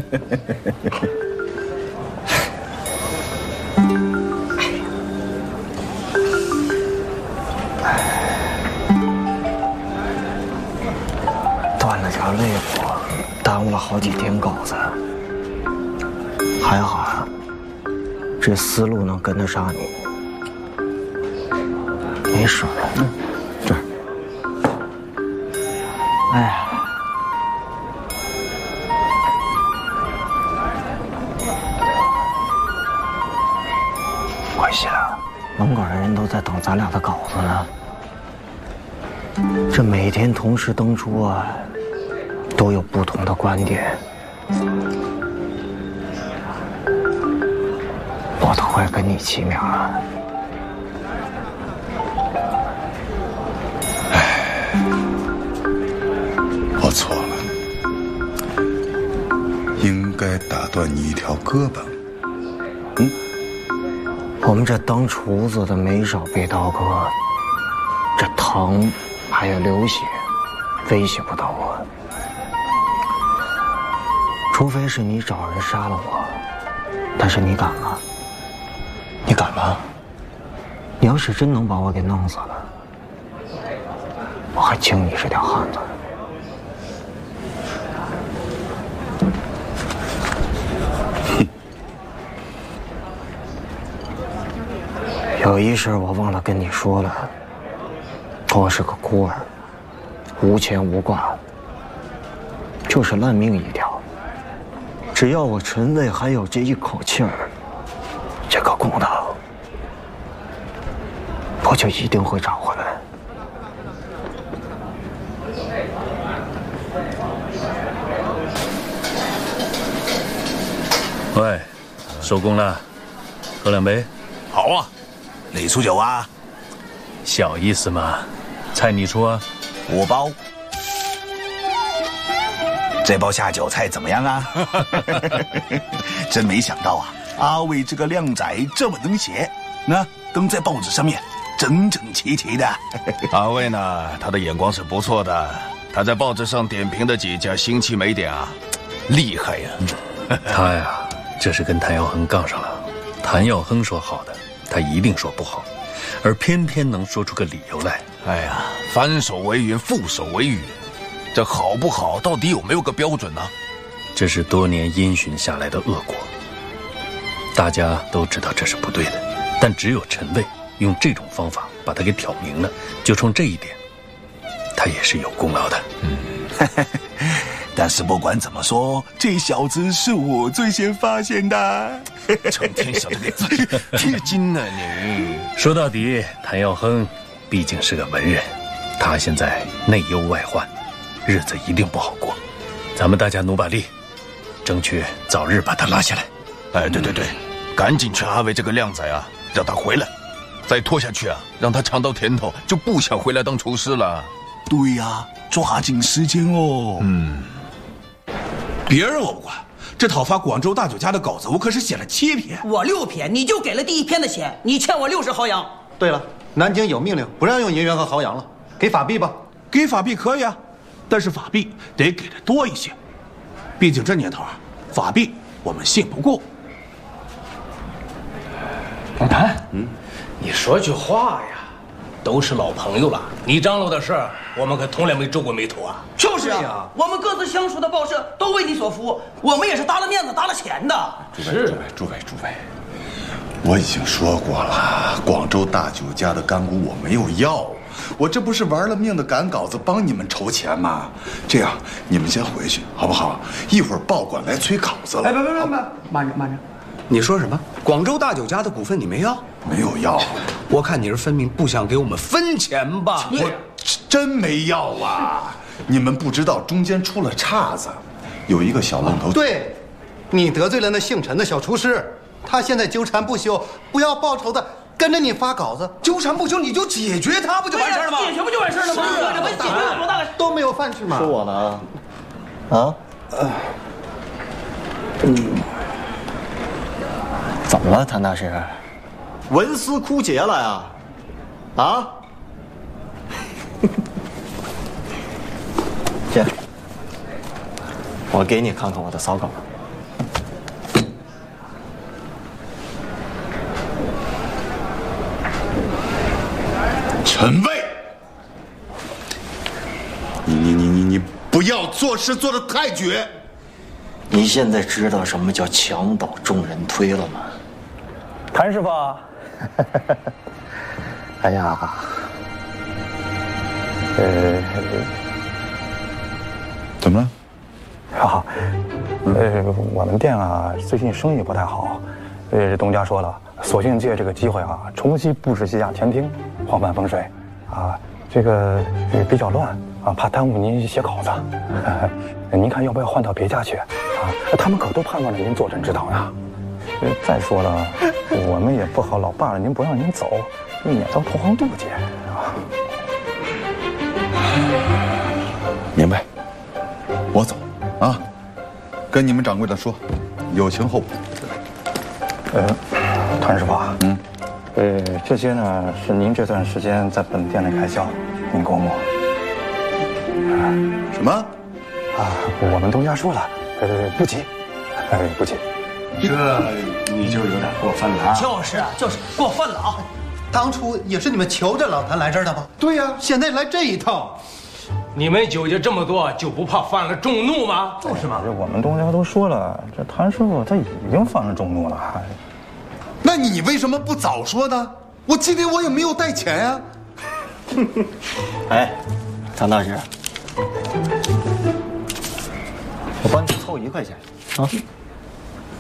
断了条肋骨，耽误了好几天稿子。还好啊，这思路能跟得上你。没事的，这儿。哎呀。 快些啊！门口的人都在等咱俩的稿子呢。这每天同时登出啊，都有不同的观点。我都快跟你齐名了。 唉，我错了，应该打断你一条胳膊。 我们这当厨子的没少被刀割，这疼还有流血，威胁不到我。除非是你找人杀了我，但是你敢吗？你敢吗？你要是真能把我给弄死了，我还请你这条汉子。有一事我忘了跟你说了，我是个孤儿，无牵无挂，就是烂命一条。只要我陈卫还有这一口气儿，这个公道我就一定会找回来。 喂，收工了，喝两杯。 好啊。 哪出酒啊？ 小意思嘛，菜你出啊。 我包。这包下酒菜怎么样啊？真没想到啊，阿伟这个靓仔这么能写，那登在报纸上面，整整齐齐的。 阿伟呢，他的眼光是不错的，他在报纸上点评的几家新奇美点啊，厉害呀。 他呀，这是跟谭耀亨杠上了。谭耀亨说好的。 他一定说不好，而偏偏能说出个理由来。 哎呀，翻手为云，覆手为雨，这好不好，到底有没有个标准呢？ 这是多年因循下来的恶果，大家都知道这是不对的，但只有陈卫用这种方法把他给挑明了，就冲这一点，他也是有功劳的。 但是不管怎么说，这小子是我最先发现的。 成天想着给自己贴金呢你。 说到底，谭耀亨毕竟是个文人，他现在内忧外患，日子一定不好过。咱们大家努把力，争取早日把他拉下来。 哎，对对对，赶紧劝阿伟这个靓仔啊，让他回来。再拖下去啊，让他尝到甜头，就不想回来当厨师了。 对呀，抓紧时间哦。 别人我不管，这讨伐广州大酒家的稿子，我可是写了7篇， 我6篇，你就给了第1篇的钱，你欠我60毫洋。 对了，南京有命令，不让用银元和毫洋了，给法币吧。 给法币可以啊，但是法币得给的多一些，毕竟这年头啊，法币我们信不过。 龙潭，你说句话呀。 都是老朋友了，你张罗的事儿，我们可从来没皱过眉头啊。 就是啊，我们各自相熟的报社都为你所服，我们也是搭了面子、搭了钱的。 诸位，我已经说过了，广州大酒家的干股我没有要，我这不是玩了命的赶稿子帮你们筹钱吗？这样，你们先回去好不好？一会儿报馆来催稿子了。 哎，别，慢着，你说什么？广州大酒家的股份你没要？ 没有要。 我看你是分明不想给我们分钱吧？ 我真没要啊！你们不知道中间出了岔子，有一个小愣头。 对，你得罪了那姓陈的小厨师，他现在纠缠不休，不要报酬的跟着你发稿子，纠缠不休你就解决他不就完事了吗？ 解决不就完事了吗？这不解决了多大的都没有饭吃吗？ 说我呢？啊？怎么了，谭大师？ 文思枯竭了呀，啊！姐，我给你看看我的草稿。 陈卫，你不要做事做得太绝。 你现在知道什么叫墙倒众人推了吗？ 谭师傅， 哎呀， 怎么了？ 啊，我们店啊最近生意不太好，东家说了，索性借这个机会啊，重新布置一下前厅，换换风水，啊，这个比较乱啊，怕耽误您写稿子。您看要不要换到别家去？啊，他们可都盼望着您坐镇指导呢。再说了，我们也不好老爸着您不让您走，免遭同行妒忌啊。 明白，我走啊，跟你们掌柜的说，有情后补。 谭师傅啊，这些呢是您这段时间在本店的开销，您过目。 什么？ 啊，我们东家说了，不急，不急。 这你就有点过分了啊！ 就是过分了啊！ 当初也是你们求着老谭来这儿的吧？对呀，现在来这一套， 你们纠结这么多，就不怕犯了众怒吗？ 就是嘛。 我们东家都说了，这谭师傅他已经犯了众怒了。 那你为什么不早说呢？我今天我也没有带钱呀。 哎，唐大师，我帮你凑1块钱啊。